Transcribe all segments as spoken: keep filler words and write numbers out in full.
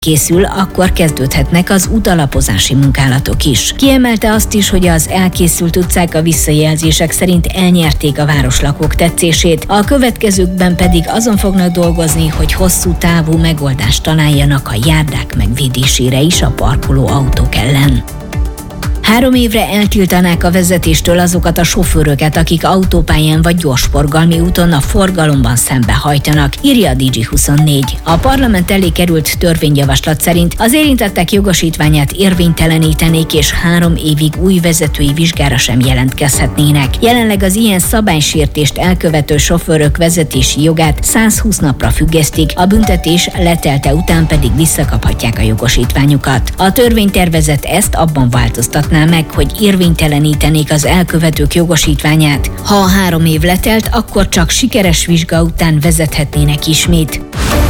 készül, akkor kezdődhetnek az útalapozási munkálatok is. Kiemelte azt is, hogy az elkészült utcák a visszajelzések szerint elnyerték a városlakók tetszését, a következőkben pedig azon fognak dolgozni, hogy hosszú távú megoldást találjanak a járdák megvédésére is a parkoló autók ellen. Három évre eltiltanák a vezetéstől azokat a sofőröket, akik autópályán vagy gyorsforgalmi úton a forgalomban szembehajtanak, írja a dé gé huszonnégy. A parlament elé került törvényjavaslat szerint az érintettek jogosítványát érvénytelenítenék, és három évig új vezetői vizsgára sem jelentkezhetnének. Jelenleg az ilyen szabálysértést elkövető sofőrök vezetési jogát százhúsz napra függesztik, a büntetés letelte után pedig visszakaphatják a jogosítványukat. A törvénytervezet ezt abban változtatná meg, hogy érvénytelenítenék az elkövetők jogosítványát. Ha a három év letelt, akkor csak sikeres vizsga után vezethetnének ismét.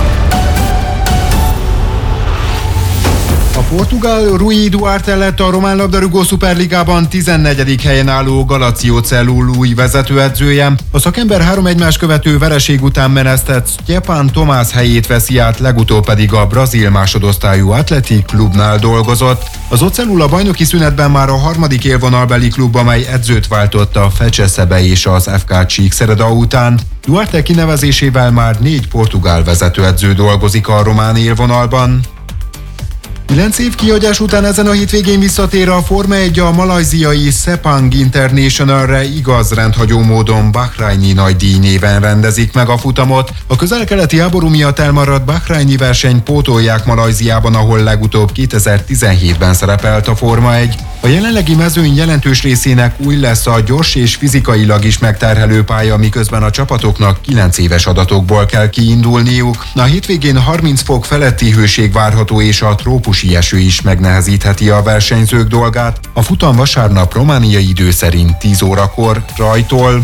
A portugál Rui Duarte lett a román labdarúgó szuperligában tizennegyedik helyen álló Galaciocelul új vezetőedzője. A szakember három egymást követő vereség után menesztett Stjepan Tomás helyét veszi át, legutóbb pedig a brazil másodosztályú Athletic Klubnál dolgozott. Az Ocelul a bajnoki szünetben már a harmadik élvonalbeli klub, amely edzőt váltott a Fecseszebe és az ef ká Csíkszereda után. Duarte kinevezésével már négy portugál vezetőedző dolgozik a román élvonalban. Kilenc év kihagyás után ezen a hétvégén visszatér a Forma egy a malajziai Sepang Internationalre, igaz, rendhagyó módon Bahraini nagydíj néven rendezik meg a futamot. A közel-keleti háború miatt elmaradt bahraini verseny pótolják Malajziában, ahol legutóbb kétezer-tizenhétben szerepelt a Forma egy. A jelenlegi mezőny jelentős részének új lesz a gyors és fizikailag is megterhelő pálya, miközben a csapatoknak kilenc éves adatokból kell kiindulniuk. A hétvégén harminc fok feletti hőség várható, és a trópusi eső is megnehezítheti a versenyzők dolgát. A futam vasárnap romániai idő szerint tíz órakor rajtol.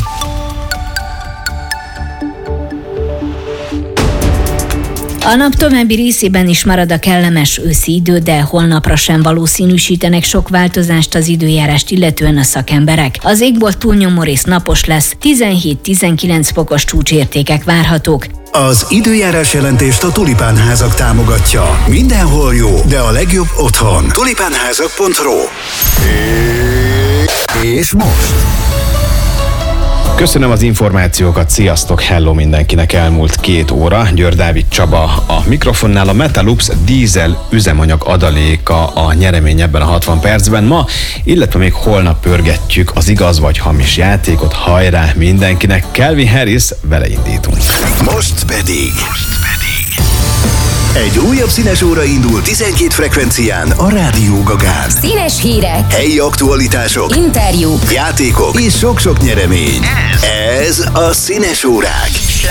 A nap további részében is marad a kellemes őszi idő, de holnapra sem valószínűsítenek sok változást az időjárást illetően a szakemberek. Az égbolt túlnyomó rész napos lesz, tizenhét-tizenkilenc fokos csúcsértékek várhatók. Az időjárás jelentést a Tulipánházak támogatja. Mindenhol jó, de a legjobb otthon. tulipánházak pont ru. És most... Köszönöm az információkat, sziasztok, hello mindenkinek, elmúlt két óra. Győr Dávid Csaba a mikrofonnál. A Metalux dízel üzemanyag adaléka a nyeremény ebben a hatvan percben ma, illetve még holnap pörgetjük az igaz vagy hamis játékot. Hajrá mindenkinek, Calvin Harris, vele indítunk. Most pedig... Most pedig... Egy újabb színes óra indul tizenkét frekvencián a Rádió Gagán. Színes hírek, helyi aktualitások, interjúk, játékok és sok-sok nyeremény. Ez a Színes órák.